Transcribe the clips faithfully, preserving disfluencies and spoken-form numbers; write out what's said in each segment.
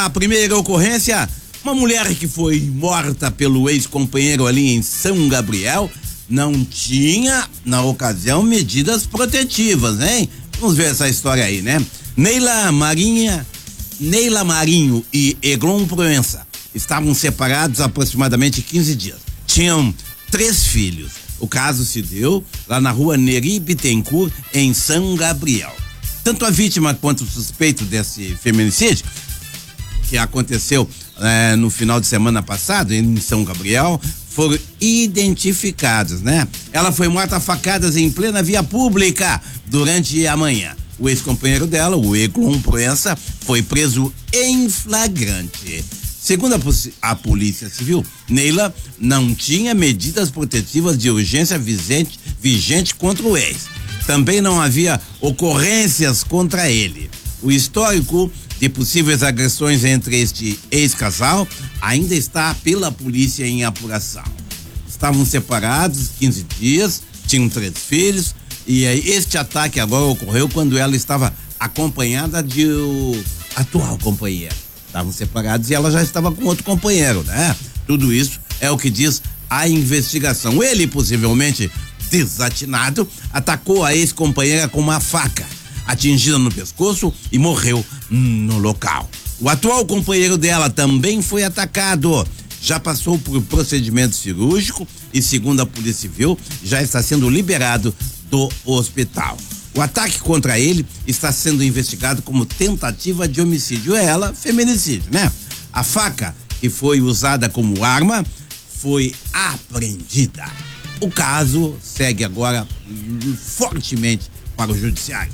a primeira ocorrência, uma mulher que foi morta pelo ex-companheiro ali em São Gabriel não tinha, na ocasião, medidas protetivas, hein? Vamos ver essa história aí, né? Neila Marinha, Neila Marinho e Eglon Proença estavam separados há aproximadamente quinze dias. Tinham três filhos. O caso se deu lá na rua Neri Bittencourt, em São Gabriel. Tanto a vítima quanto o suspeito desse feminicídio, que aconteceu é, no final de semana passado em São Gabriel, foram identificados, né? Ela foi morta a facadas em plena via pública durante a manhã. O ex-companheiro dela, o Eglon Proença, foi preso em flagrante. Segundo a, a Polícia Civil, Neila não tinha medidas protetivas de urgência vigente, vigente contra o ex. Também não havia ocorrências contra ele. O histórico de possíveis agressões entre este ex-casal ainda está pela polícia em apuração. Estavam separados quinze dias, tinham três filhos, e aí este ataque agora ocorreu quando ela estava acompanhada de o atual companheiro. Estavam separados e ela já estava com outro companheiro, né? Tudo isso é o que diz a investigação. Ele, possivelmente desatinado, atacou a ex-companheira com uma faca, atingida no pescoço, e morreu no local. O atual companheiro dela também foi atacado, já passou por procedimento cirúrgico e, segundo a Polícia Civil, já está sendo liberado do hospital. O ataque contra ele está sendo investigado como tentativa de homicídio. Ela, feminicídio, né? A faca, que foi usada como arma, foi apreendida. O caso segue agora fortemente para o judiciário.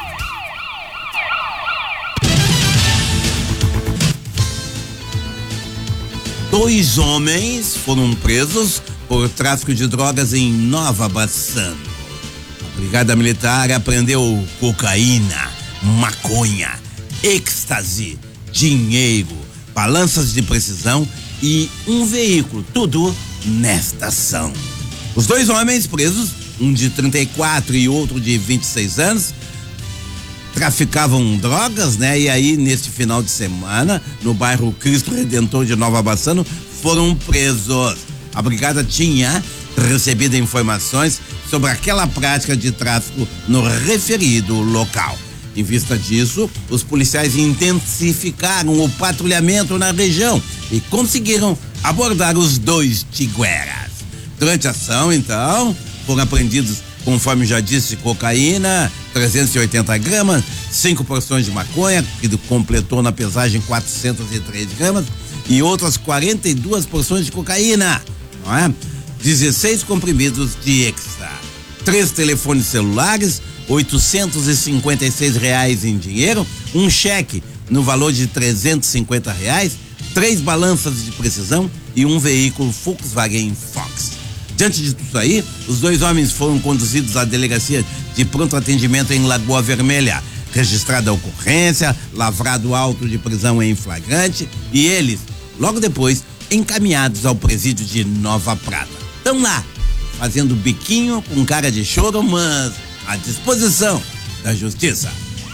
Dois homens foram presos por tráfico de drogas em Nova Bassano. A Brigada Militar apreendeu cocaína, maconha, êxtase, dinheiro, balanças de precisão e um veículo, tudo nesta ação. Os dois homens presos, um de trinta e quatro e outro de vinte e seis anos, traficavam drogas, né? E aí, neste final de semana, no bairro Cristo Redentor de Nova Bassano, foram presos. A brigada tinha recebido informações sobre aquela prática de tráfico no referido local. Em vista disso, os policiais intensificaram o patrulhamento na região e conseguiram abordar os dois tigueras. Durante a ação, então, foram apreendidos, conforme já disse, cocaína, trezentos e oitenta gramas, cinco porções de maconha, que completou na pesagem quatrocentos e três gramas, e outras quarenta e duas porções de cocaína, não é? dezesseis comprimidos de Exa, três telefones celulares, oitocentos e cinquenta e seis reais em dinheiro, um cheque no valor de trezentos e cinquenta reais, três balanças de precisão e um veículo Volkswagen Fox. Diante de tudo aí, os dois homens foram conduzidos à delegacia de pronto atendimento em Lagoa Vermelha, registrada a ocorrência, lavrado auto de prisão em flagrante e eles, logo depois, encaminhados ao presídio de Nova Prata. Estão lá, fazendo biquinho com cara de choro, mas à disposição da justiça.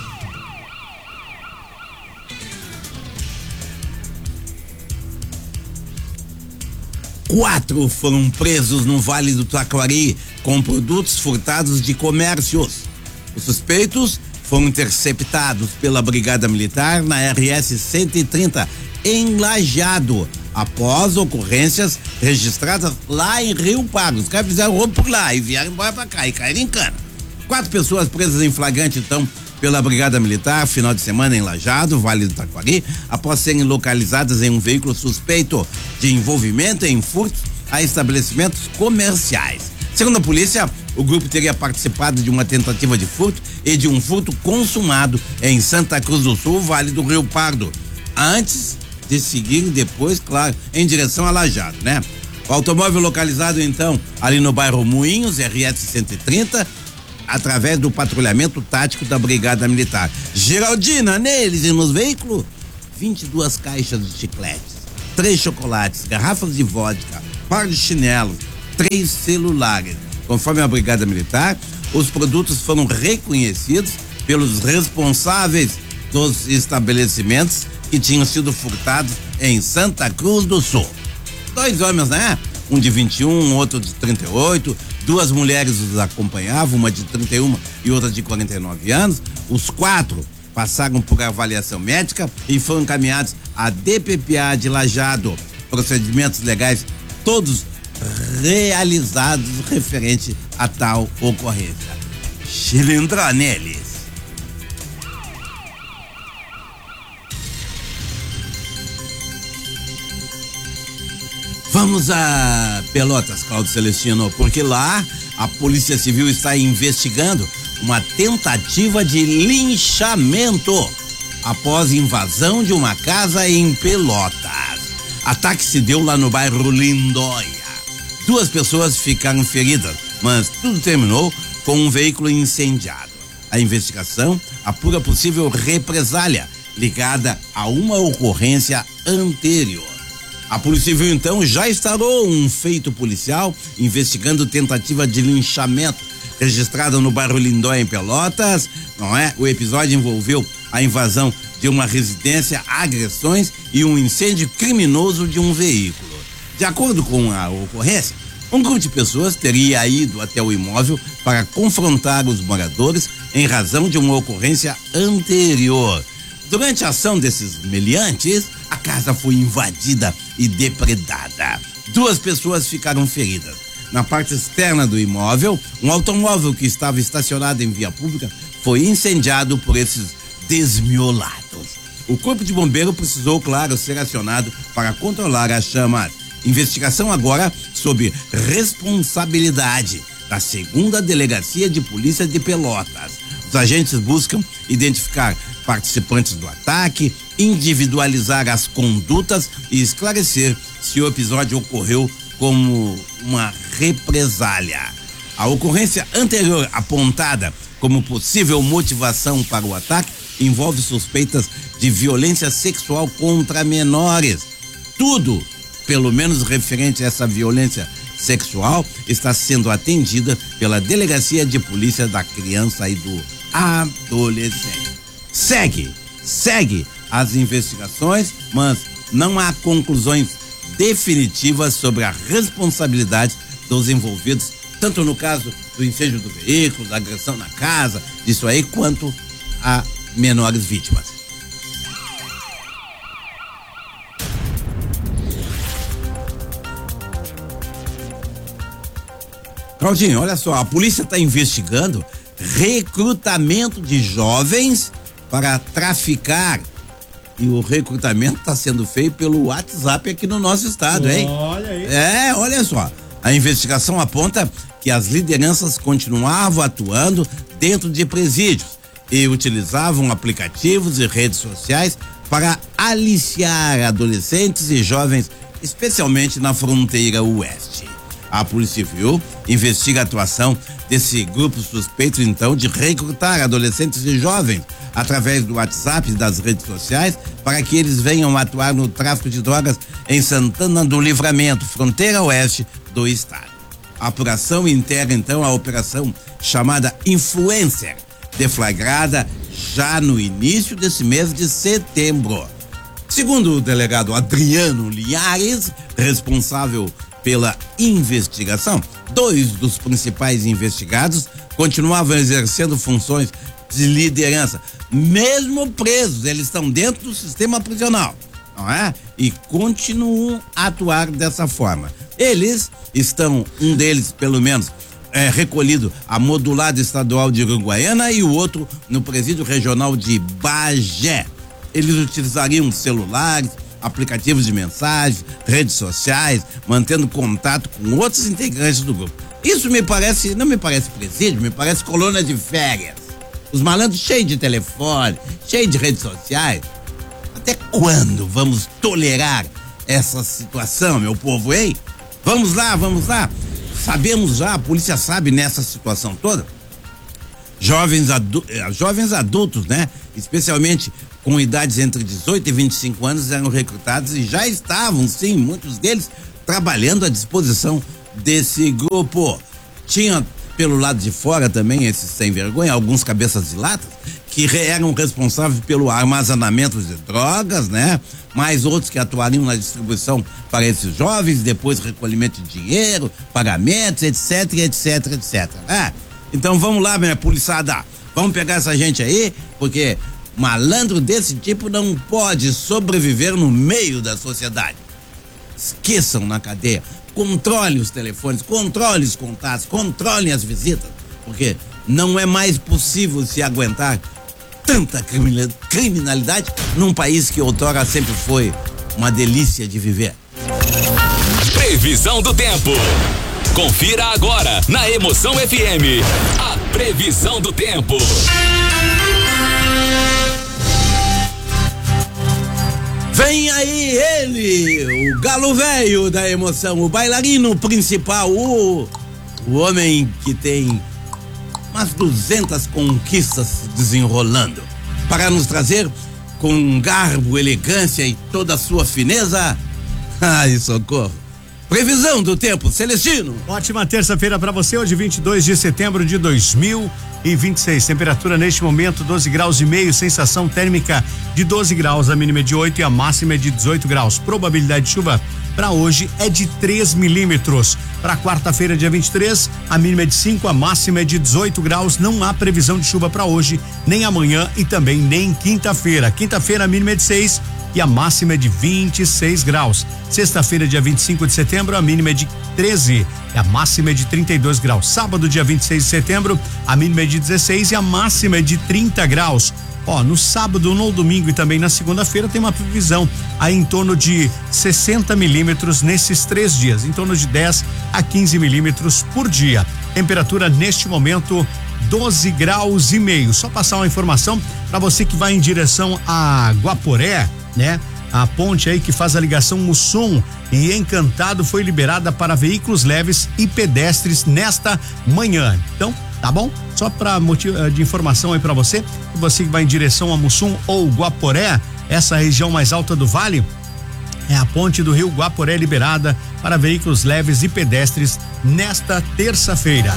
Quatro foram presos no Vale do Taquari com produtos furtados de comércios. Os suspeitos foram interceptados pela Brigada Militar na R S cento e trinta, em Lajeado, após ocorrências registradas lá em Rio Pardo. Os caras fizeram roubo por lá e vieram embora pra cá e caíram em cana. Quatro pessoas presas em flagrante, então, pela Brigada Militar, final de semana em Lajeado, Vale do Taquari, após serem localizadas em um veículo suspeito de envolvimento em furtos a estabelecimentos comerciais. Segundo a polícia, o grupo teria participado de uma tentativa de furto e de um furto consumado em Santa Cruz do Sul, Vale do Rio Pardo, antes de seguir depois, claro, em direção a Lajeado, né? O automóvel localizado, então, ali no bairro Moinhos, R S cento e trinta, através do patrulhamento tático da Brigada Militar. Geraldina, neles e nos veículos, vinte e duas caixas de chicletes, três chocolates, garrafas de vodka, par de chinelos, três celulares. Conforme a Brigada Militar, os produtos foram reconhecidos pelos responsáveis dos estabelecimentos que tinham sido furtados em Santa Cruz do Sul. Dois homens, né? Um de vinte e um, outro de trinta e oito, duas mulheres os acompanhavam, uma de trinta e um e outra de quarenta e nove anos. Os quatro passaram por avaliação médica e foram encaminhados à D P P A de Lajeado. Procedimentos legais todos realizados referente a tal ocorrência. Chilindró neles. Vamos a Pelotas, Cláudio Celestino, porque lá a Polícia Civil está investigando uma tentativa de linchamento após invasão de uma casa em Pelotas. Ataque se deu lá no bairro Lindóia. Duas pessoas ficaram feridas, mas tudo terminou com um veículo incendiado. A investigação apura possível represália ligada a uma ocorrência anterior. A Polícia Civil, então, já instaurou um feito policial investigando tentativa de linchamento registrada no bairro Lindóia, em Pelotas, não é? O episódio envolveu a invasão de uma residência, agressões e um incêndio criminoso de um veículo. De acordo com a ocorrência, um grupo de pessoas teria ido até o imóvel para confrontar os moradores em razão de uma ocorrência anterior. Durante a ação desses meliantes, a casa foi invadida e depredada. Duas pessoas ficaram feridas. Na parte externa do imóvel, um automóvel que estava estacionado em via pública foi incendiado por esses desmiolados. O corpo de bombeiro precisou, claro, ser acionado para controlar as chamas. Investigação agora sob responsabilidade da segunda Delegacia de Polícia de Pelotas. Os agentes buscam identificar participantes do ataque, individualizar as condutas e esclarecer se o episódio ocorreu como uma represália. A ocorrência anterior apontada como possível motivação para o ataque envolve suspeitas de violência sexual contra menores. Tudo, pelo menos referente a essa violência sexual, está sendo atendida pela Delegacia de Polícia da Criança e do Adolescente. Segue, segue as investigações, mas não há conclusões definitivas sobre a responsabilidade dos envolvidos, tanto no caso do incêndio do veículo, da agressão na casa, disso aí, quanto a menores vítimas. Claudinho, olha só, a polícia está investigando recrutamento de jovens para traficar. E o recrutamento está sendo feito pelo WhatsApp aqui no nosso estado, hein? Olha aí. É, olha só. A investigação aponta que as lideranças continuavam atuando dentro de presídios e utilizavam aplicativos e redes sociais para aliciar adolescentes e jovens, especialmente na fronteira oeste. A Polícia Civil investiga a atuação desse grupo suspeito, então, de recrutar adolescentes e jovens através do WhatsApp e das redes sociais para que eles venham atuar no tráfico de drogas em Santana do Livramento, fronteira oeste do estado. A apuração integra, então, a operação chamada Influencer, deflagrada já no início desse mês de setembro. Segundo o delegado Adriano Liares, responsável pela investigação, dois dos principais investigados continuavam exercendo funções de liderança, mesmo presos. Eles estão dentro do sistema prisional, não é? E continuam a atuar dessa forma. Eles estão, um deles pelo menos, é recolhido à modulada estadual de Uruguaiana e o outro no presídio regional de Bagé. Eles utilizariam celulares, aplicativos de mensagem, redes sociais, mantendo contato com outros integrantes do grupo. Isso me parece, não me parece presídio, me parece colônia de férias. Os malandros cheios de telefone, cheios de redes sociais. Até quando vamos tolerar essa situação, meu povo, hein? Vamos lá, vamos lá. Sabemos já, a polícia sabe nessa situação toda. Jovens, adu- jovens adultos, né? Especialmente com idades entre dezoito e vinte e cinco anos, eram recrutados e já estavam, sim, muitos deles trabalhando à disposição desse grupo. Tinha pelo lado de fora também esses sem vergonha, alguns cabeças de lata, que eram responsáveis pelo armazenamento de drogas, né? Mais outros que atuariam na distribuição para esses jovens, depois recolhimento de dinheiro, pagamentos, etc, etc, etc. É. Então vamos lá, minha policiada, vamos pegar essa gente aí, porque malandro desse tipo não pode sobreviver no meio da sociedade. Esqueçam na cadeia, controle os telefones, controle os contatos, controle as visitas, porque não é mais possível se aguentar tanta criminalidade num país que outrora sempre foi uma delícia de viver. Previsão do tempo. Confira agora na Emoção F M a previsão do tempo. Vem aí ele, o galo velho da emoção, o bailarino principal, o, o homem que tem umas duzentas conquistas desenrolando, para nos trazer com garbo, elegância e toda a sua fineza. Ai, socorro. Previsão do tempo, Celestino. Ótima terça-feira para você, hoje vinte e dois de setembro de dois mil e vinte e seis. Temperatura neste momento doze graus e meio, sensação térmica de doze graus, a mínima é de oito e a máxima é de dezoito graus. Probabilidade de chuva para hoje é de três milímetros. Para quarta-feira, dia vinte e três, a mínima é de cinco, a máxima é de dezoito graus. Não há previsão de chuva para hoje, nem amanhã e também nem quinta-feira. Quinta-feira, a mínima é de seis e a máxima é de vinte e seis graus. Sexta-feira, dia vinte e cinco de setembro, a mínima é de treze e a máxima é de trinta e dois graus. Sábado, dia vinte e seis de setembro, a mínima é de dezesseis e a máxima é de trinta graus. Ó, no sábado, no domingo e também na segunda-feira tem uma previsão aí em torno de sessenta milímetros nesses três dias, em torno de dez a quinze milímetros por dia. Temperatura neste momento doze graus e meio. Só passar uma informação para você que vai em direção a Guaporé, né? A ponte aí que faz a ligação Mussum e Encantado foi liberada para veículos leves e pedestres nesta manhã. Então, tá bom? Só para motivo de informação aí para você, você que vai em direção a Mussum ou Guaporé, essa região mais alta do vale, é a ponte do rio Guaporé liberada para veículos leves e pedestres nesta terça-feira.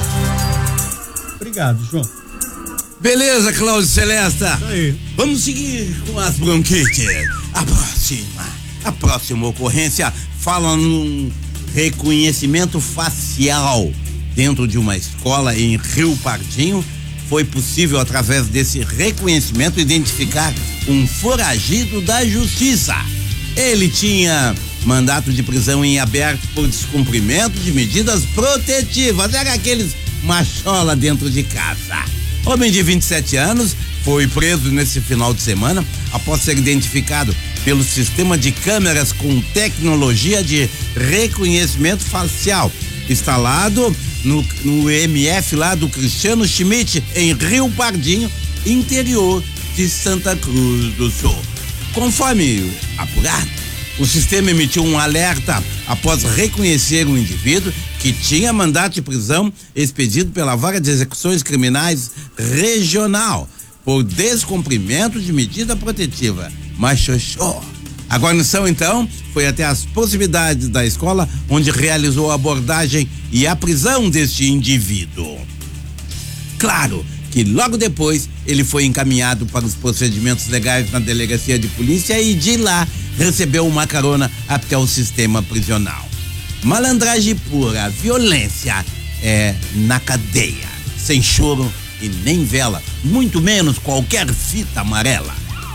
Obrigado, João. Beleza, Cláudio Celesta. Aí. Vamos seguir com as bronquites. A próxima, a próxima ocorrência fala num reconhecimento facial dentro de uma escola em Rio Pardinho. Foi possível, através desse reconhecimento, identificar um foragido da justiça. Ele tinha mandato de prisão em aberto por descumprimento de medidas protetivas. Era aqueles machola dentro de casa. Homem de vinte e sete anos foi preso nesse final de semana após ser identificado pelo sistema de câmeras com tecnologia de reconhecimento facial instalado no, no M F lá do Cristiano Schmidt em Rio Pardinho, interior de Santa Cruz do Sul. Conforme apurado, o sistema emitiu um alerta após reconhecer um indivíduo que tinha mandato de prisão expedido pela Vara de Execuções Criminais Regional por descumprimento de medida protetiva. Mas xoxô. A guarnição, então, foi até as proximidades da escola, onde realizou a abordagem e a prisão deste indivíduo. Claro que logo depois ele foi encaminhado para os procedimentos legais na delegacia de polícia e de lá recebeu uma carona até o sistema prisional. Malandragem pura, violência é na cadeia, sem choro e nem vela, muito menos qualquer fita amarela.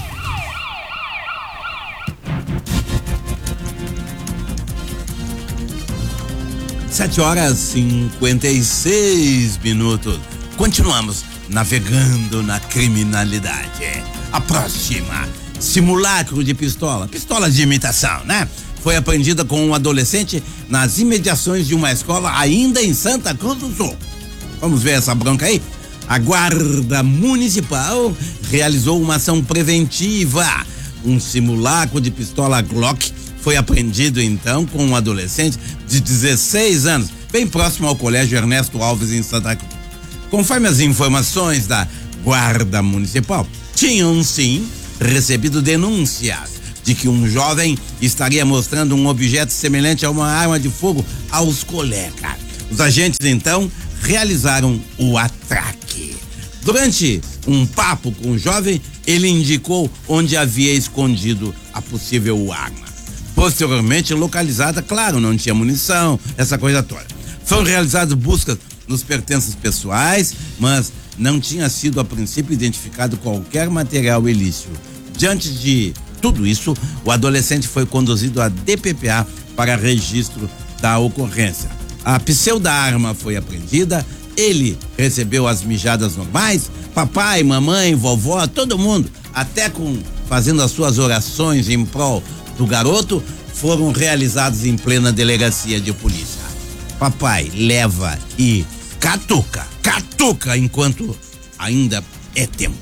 Sete horas e cinquenta e seis minutos. Continuamos navegando na criminalidade. A próxima, simulacro de pistola, pistola de imitação, né? Foi apreendida com um adolescente nas imediações de uma escola ainda em Santa Cruz do Sul. Vamos ver essa bronca aí? A Guarda Municipal realizou uma ação preventiva. Um simulacro de pistola Glock foi apreendido então com um adolescente de dezesseis anos, bem próximo ao Colégio Ernesto Alves em Santa Cruz. Conforme as informações da Guarda Municipal, tinham sim recebido denúncias de que um jovem estaria mostrando um objeto semelhante a uma arma de fogo aos colegas. Os agentes então realizaram o atraque. Durante um papo com o jovem, ele indicou onde havia escondido a possível arma. Posteriormente localizada, claro, não tinha munição, essa coisa toda. Foram realizadas buscas nos pertences pessoais, mas não tinha sido a princípio identificado qualquer material ilícito. Diante de tudo isso, o adolescente foi conduzido à D P P A para registro da ocorrência. A pseudo-arma foi apreendida, ele recebeu as mijadas normais, papai, mamãe, vovó, todo mundo, até com fazendo as suas orações em prol do garoto, foram realizados em plena delegacia de polícia. Papai leva e catuca, catuca enquanto ainda é tempo.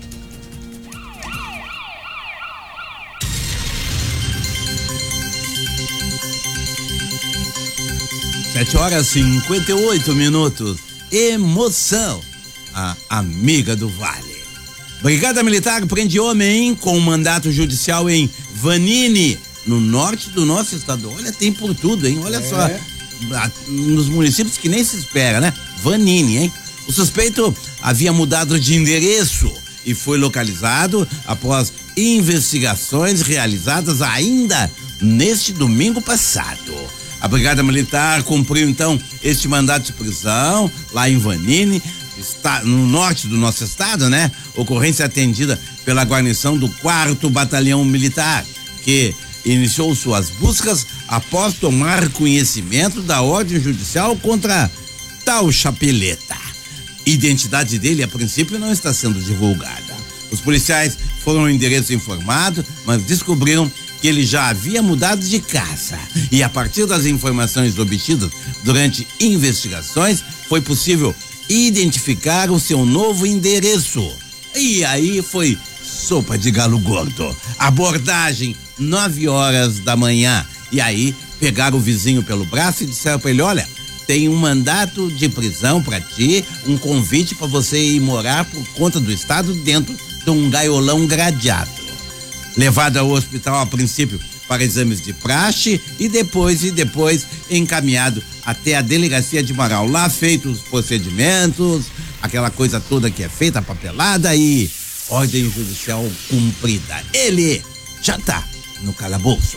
Sete horas e cinquenta e oito minutos. Emoção, a amiga do Vale. Brigada Militar prende homem com mandato judicial em Vanini, no norte do nosso estado. Olha, tem por tudo, hein? Olha é. só, nos municípios que nem se espera, né? Vanini, hein? O suspeito havia mudado de endereço e foi localizado após investigações realizadas ainda neste domingo passado. A Brigada Militar cumpriu então este mandato de prisão lá em Vanini, está no norte do nosso estado, né? Ocorrência atendida pela guarnição do quarto Batalhão Militar, que iniciou suas buscas após tomar conhecimento da ordem judicial contra tal chapeleta. Identidade dele, a princípio, não está sendo divulgada. Os policiais foram ao endereço informado, mas descobriram que ele já havia mudado de casa. E a partir das informações obtidas durante investigações, foi possível identificar o seu novo endereço. E aí foi sopa de galo gordo. Abordagem, nove horas da manhã. E aí pegaram o vizinho pelo braço e disseram para ele: olha, tem um mandato de prisão para ti, um convite para você ir morar por conta do estado dentro de um gaiolão gradeado. Levado ao hospital a princípio para exames de praxe e depois e depois encaminhado até a delegacia de Marau. Lá feitos os procedimentos, aquela coisa toda que é feita, a papelada e ordem judicial cumprida. Ele já tá no calabouço.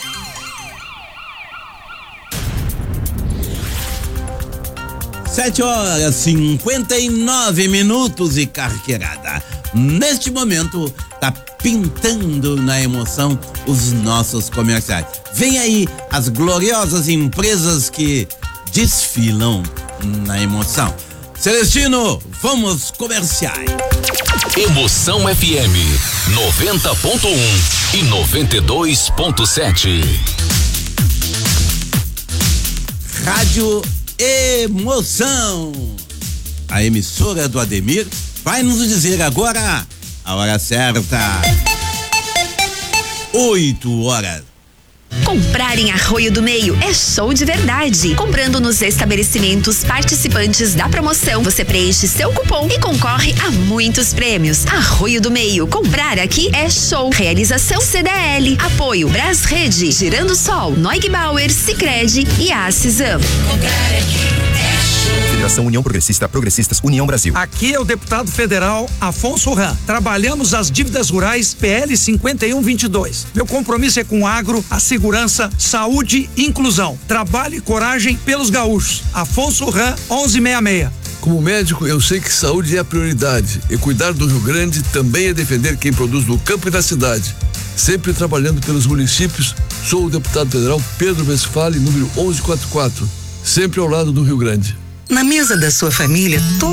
Sete horas cinquenta e nove minutos e carqueirada. Neste momento, tá pintando na emoção os nossos comerciais. Vem aí as gloriosas empresas que desfilam na emoção. Celestino, vamos comerciais. Emoção F M noventa ponto um e noventa e dois ponto sete. Rádio Emoção. A emissora do Ademir vai nos dizer agora a hora certa. Oito horas. Comprar em Arroio do Meio é show de verdade. Comprando nos estabelecimentos participantes da promoção, você preenche seu cupom e concorre a muitos prêmios. Arroio do Meio, comprar aqui é show. Realização C D L, apoio Brasrede, Girando Sol, Neugbauer, Sicredi e a Cisam. Comprar aqui é show. Federação União Progressista, Progressistas, União Brasil. Aqui é o deputado federal Afonso Ram. Trabalhamos as dívidas rurais P L cinquenta e um vinte e dois. Meu compromisso é com o agro, a segurança, saúde e inclusão. Trabalho e coragem pelos gaúchos. Afonso Ram, onze sessenta e seis. Como médico, eu sei que saúde é a prioridade e cuidar do Rio Grande também é defender quem produz no campo e na cidade. Sempre trabalhando pelos municípios, sou o deputado federal Pedro Westphal, número onze quarenta e quatro. Sempre ao lado do Rio Grande. Na mesa da sua família, todo